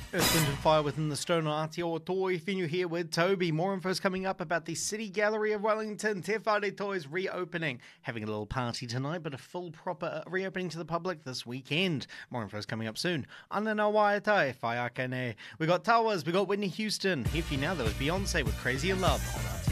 Earth, Wind and Fire within the Stone Aotearoa Toi Whenua here with Toby. More info is coming up about the City Gallery of Wellington. Te Whare Toi's reopening. Having a little party tonight, but a full proper reopening to the public this weekend. More info is coming up soon. Ana na waiatai, whai ake ne. We got Towers, we got Whitney Houston. Here for you now, there was Beyonce with Crazy in Love on